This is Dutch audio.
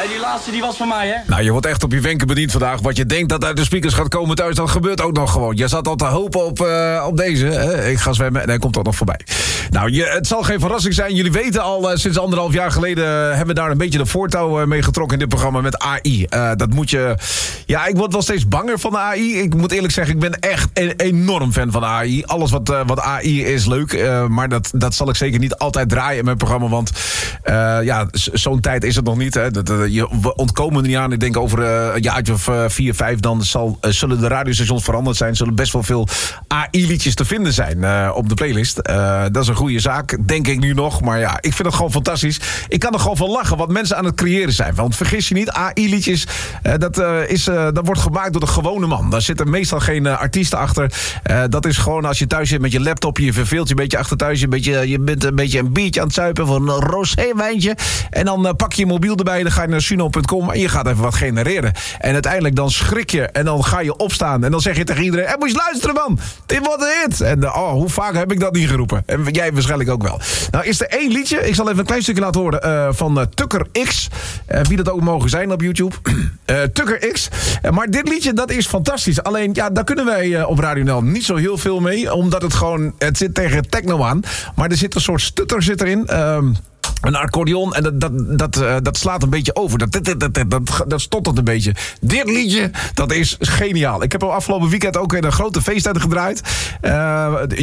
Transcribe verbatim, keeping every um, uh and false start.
Hey, die laatste die was van mij, hè? Nou, je wordt echt op je wenken bediend vandaag. Wat je denkt dat uit de speakers gaat komen thuis, dat gebeurt ook nog gewoon. Je zat al te hopen op, uh, op deze. Hè? Ik ga zwemmen en hij komt ook nog voorbij. Nou, je, het zal geen verrassing zijn. Jullie weten al, uh, sinds anderhalf jaar geleden hebben we daar een beetje de voortouw uh, mee getrokken in dit programma met A I. Uh, dat moet je... Ja, ik word wel steeds banger van de A I. Ik moet eerlijk zeggen, ik ben echt een enorm fan van de A I. Alles wat, uh, wat A I is leuk. Uh, maar dat, dat zal ik zeker niet altijd draaien in mijn programma. Want uh, ja, zo'n tijd is het nog niet. Hè. Dat, uh, je, we ontkomen er niet aan. Ik denk over uh, een jaartje of uh, vier, vijf... dan zal, uh, zullen de radiostations veranderd zijn. Zullen best wel veel A I-liedjes te vinden zijn uh, op de playlist. Uh, dat is een goede zaak, denk ik nu nog. Maar ja, ik vind het gewoon fantastisch. Ik kan er gewoon van lachen wat mensen aan het creëren zijn. Want vergis je niet, A I-liedjes... Uh, dat, uh, is, uh, dat wordt gemaakt door de gewone man. Daar zitten meestal geen uh, artiesten achter. Uh, dat is gewoon als je thuis zit met je laptop... je verveelt je een beetje achter thuis... je, een beetje, je bent een beetje een biertje aan het zuipen... van een rosé-wijntje. En dan uh, pak je je mobiel erbij... dan ga je naar suno punt com en je gaat even wat genereren. En uiteindelijk dan schrik je... en dan ga je opstaan... en dan zeg je tegen iedereen... hé, moet je luisteren, man! Dit wordt een hit! En uh, oh, hoe vaak heb ik dat niet geroepen? En jij waarschijnlijk ook wel. Nou, is er één liedje... ik zal even een klein stukje laten horen... Uh, van uh, Tucker X. Uh, wie dat ook mogen zijn op YouTube. uh, Tucker X. Uh, maar dit liedje, dat is fantastisch. Alleen, ja, daar kunnen wij uh, op Radio Nel niet zo heel veel mee. Omdat het gewoon... het zit tegen techno aan. Maar er zit een soort stutter zit erin... Um, een accordeon en dat, dat, dat, uh, dat slaat een beetje over. Dat, dat, dat, dat, dat, dat stottert een beetje. Dit liedje, dat is geniaal. Ik heb hem afgelopen weekend ook in een grote feest gedraaid. Uh,